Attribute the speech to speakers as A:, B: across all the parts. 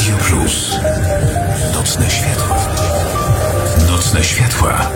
A: Radio Plus. Nocne światła. Nocne światła.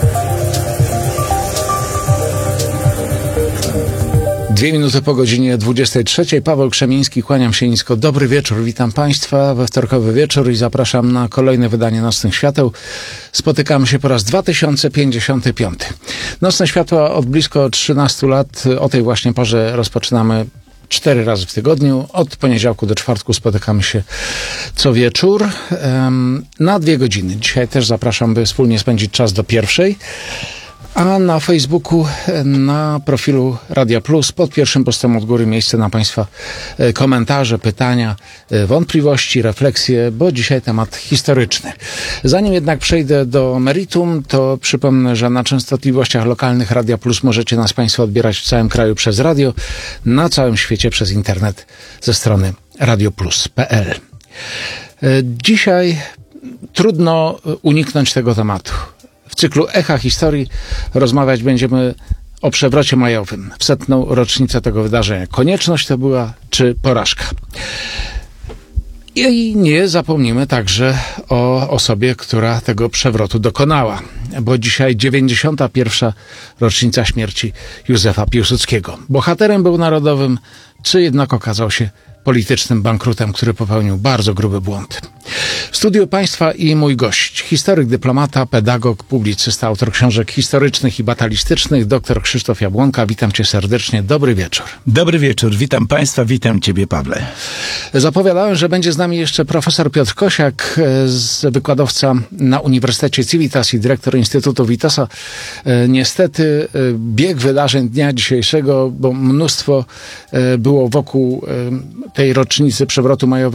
B: 2 minuty po godzinie 23. Paweł Krzemiński, kłaniam się nisko. Dobry wieczór, witam Państwa we wtorkowy wieczór i zapraszam na kolejne wydanie Nocnych Świateł. Spotykamy się po raz 2055. Nocne Światła od blisko 13 lat. O tej właśnie porze rozpoczynamy 4 razy w tygodniu. Od poniedziałku do czwartku spotykamy się co wieczór na 2 godziny. Dzisiaj też zapraszam, by wspólnie spędzić czas do 1:00. A na Facebooku, na profilu Radia Plus, pod pierwszym postem od góry miejsce na Państwa komentarze, pytania, wątpliwości, refleksje, bo dzisiaj temat historyczny. Zanim jednak przejdę do meritum, to przypomnę, że na częstotliwościach lokalnych Radia Plus możecie nas Państwo odbierać w całym kraju przez radio, na całym świecie przez internet ze strony radioplus.pl. Dzisiaj trudno uniknąć tego tematu. W cyklu Echa Historii rozmawiać będziemy o przewrocie majowym, w 100. rocznicę tego wydarzenia. Konieczność to była, czy porażka? I nie zapomnimy także o osobie, która tego przewrotu dokonała, bo dzisiaj 91. rocznica śmierci Józefa Piłsudskiego. Bohaterem był narodowym, czy jednak okazał się politycznym bankrutem, który popełnił bardzo gruby błąd. W studiu Państwa i mój gość, historyk, dyplomata, pedagog, publicysta, autor książek historycznych i batalistycznych, dr Krzysztof Jabłonka. Witam Cię serdecznie. Dobry wieczór.
C: Dobry wieczór. Witam Państwa, witam Ciebie, Pawle.
B: Zapowiadałem, że będzie z nami jeszcze profesor Piotr Kosiak, wykładowca na Uniwersytecie Civitas i dyrektor Instytutu Witosa. Niestety bieg wydarzeń dnia dzisiejszego, bo mnóstwo było wokół tej rocznicy przewrotu majowego,